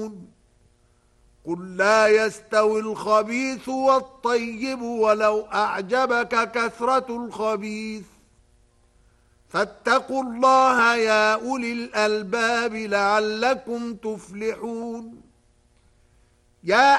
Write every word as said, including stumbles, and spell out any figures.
قل لا يستوي الخبيث والطيب ولو أعجبك كثرة الخبيث فاتقوا الله يا أولي الألباب لعلكم تفلحون. يا